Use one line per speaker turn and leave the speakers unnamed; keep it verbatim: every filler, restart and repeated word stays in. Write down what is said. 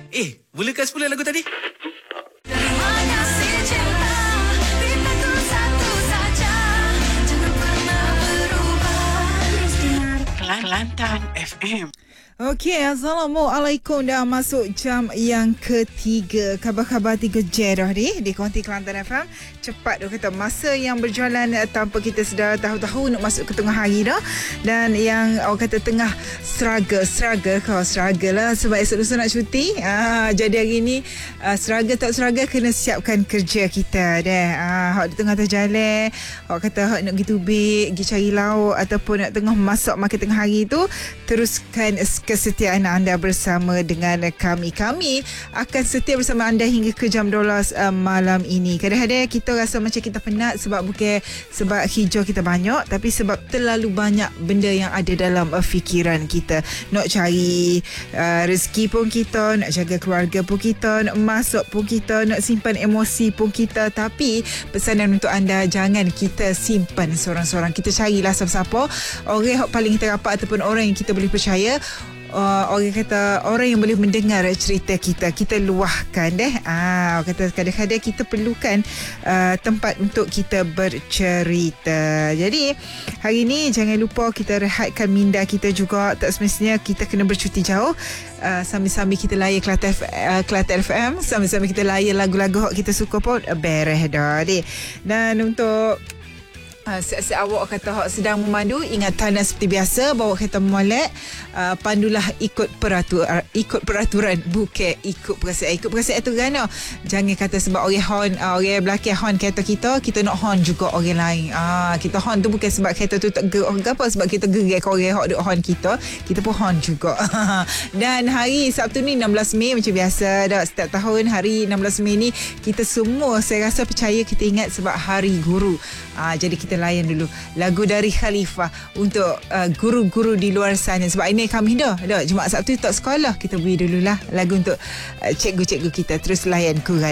Eh, mulakan semula lagu tadi.
Kelantan F M.
Okey, Assalamualaikum. Dah masuk jam yang ketiga. Khabar-khabar tiga J dah ni di Konti Kelantan F M. Cepat dah kata, masa yang berjalan tanpa kita sedar, tahu-tahu nak masuk ke tengah hari dah. Dan yang orang kata tengah struggle, struggle kau struggle lah sebab esok lusa nak cuti. Ah, jadi hari ni ah, struggle tak struggle kena siapkan kerja kita deh. Ah, hak di tengah terjalan, hak kata hak nak pergi tubik, pergi cari lauk ataupun nak tengah masak makan tengah hari tu, teruskan kesetiaan anda bersama dengan kami. Kami akan setia bersama anda hingga ke jam dua belas uh, malam ini. Kadang-kadang kita rasa macam kita penat sebab bukan sebab hijau kita banyak, tapi sebab terlalu banyak benda yang ada dalam uh, fikiran kita. Nak cari uh, rezeki pun kita, nak jaga keluarga pun kita, nak masuk pun kita, nak simpan emosi pun kita. Tapi pesanan untuk anda, jangan kita simpan seorang-seorang. Kita carilah siapa-siapa orang yang paling kita rapat ataupun orang yang kita boleh percaya. Uh, orang kata orang yang boleh mendengar cerita kita, kita luahkan deh. Ah, kata kadang-kadang kita perlukan uh, tempat untuk kita bercerita. Jadi hari ni jangan lupa kita rehatkan minda kita juga. Tak semestinya kita kena bercuti jauh. Uh, sambil-sambil kita layan Kelantan, uh, Kelantan F M, sambil-sambil kita layan lagu-lagu yang kita suka pun uh, beres dah deh. Dan untuk Uh, siap-siap awak kata hak sedang memandu, ingat tanda seperti biasa, bawa kereta molek, uh, pandulah ikut peraturan, ikut peraturan, bukan ikut perasaan. Ikut perasaan tu kan, jangan kata sebab orang horn, uh, orang belakang horn kereta kita, kita nak horn juga orang lain. Ah, uh, kita horn tu bukan sebab kereta tu tak gerak apa, sebab kita gerak orang hak duk horn kita, kita pun horn juga. Dan hari Sabtu ni enam belas Mei macam biasa dah, setiap tahun hari enam belas Mei ni kita semua saya rasa percaya kita ingat sebab hari guru. Ah, uh, jadi kita layan dulu lagu dari Khalifah untuk uh, guru-guru di luar sana. Sebab ini kami dah dah Jumaat Sabtu tak sekolah, kita beri dululah lagu untuk uh, cikgu-cikgu kita. Terus layan Kural.